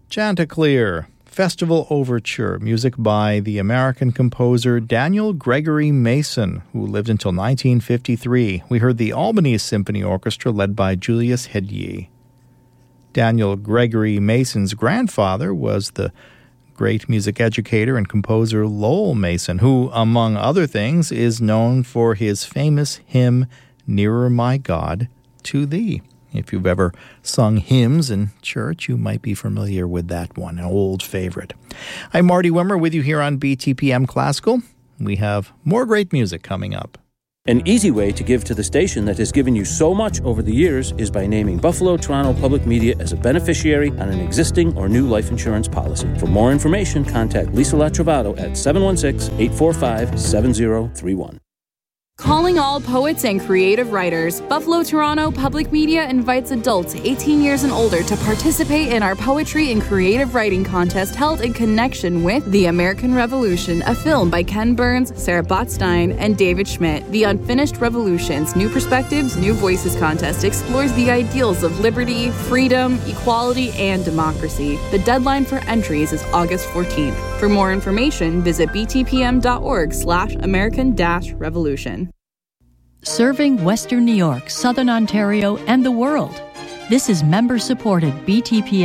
Chanticleer, Festival Overture, music by the American composer Daniel Gregory Mason, who lived until 1953. We heard the Albany Symphony Orchestra led by Julius Hedier. Daniel Gregory Mason's grandfather was the great music educator and composer Lowell Mason, who, among other things, is known for his famous hymn, Nearer My God to Thee. If you've ever sung hymns in church, you might be familiar with that one, an old favorite. I'm Marty Wimmer with you here on BTPM Classical. We have more great music coming up. An easy way to give to the station that has given you so much over the years is by naming Buffalo Toronto Public Media as a beneficiary on an existing or new life insurance policy. For more information, contact Lisa Latrovato at 716-845-7031. Calling all poets and creative writers, Buffalo Toronto Public Media invites adults 18 years and older to participate in our poetry and creative writing contest held in connection with The American Revolution, a film by Ken Burns, Sarah Botstein, and David Schmidt. The Unfinished Revolutions, New Perspectives, New Voices contest explores the ideals of liberty, freedom, equality, and democracy. The deadline for entries is August 14th. For more information, visit btpm.org/American-Revolution. Serving Western New York, Southern Ontario, and the world. This is member-supported BTPM